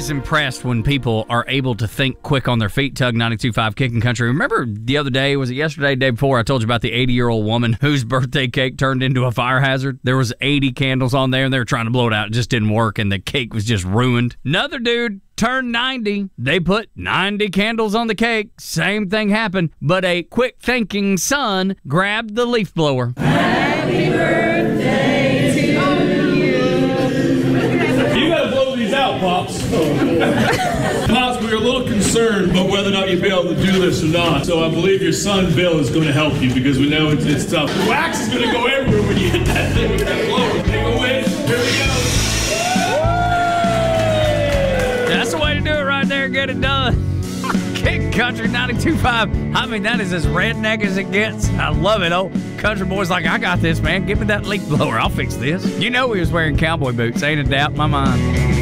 always impressed when people are able to think quick on their feet. Tug 92.5 Kicking Country. Remember the other day, was it yesterday, day before, I told you about the 80-year-old woman whose birthday cake turned into a fire hazard? There was 80 candles on there, and they were trying to blow it out. It just didn't work, and the cake was just ruined. Another dude turned 90. They put 90 candles on the cake. Same thing happened, but a quick-thinking son grabbed the leaf blower. Happy birthday to you. You gotta blow these out, Pops. Pops, we were a little concerned about whether or not you'd be able to do this or not. So I believe your son, Bill, is going to help you because we know it's tough. The wax is going to go everywhere when you hit that thing with that blower. Take a win. Here we go. That's the way to do it right there. Get it done. Kick Country 92.5. I mean, that is as redneck as it gets. I love it. Oh, country boy's like, I got this, man. Give me that leaf blower. I'll fix this. You know he was wearing cowboy boots. Ain't a doubt in my mind.